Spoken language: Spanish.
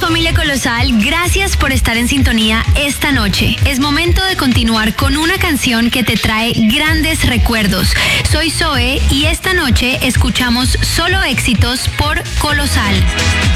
familia Colosal, gracias por estar en sintonía esta noche. Es momento de continuar con una canción que te trae grandes recuerdos. Soy Zoe y esta noche escuchamos Solo Éxitos por Colosal.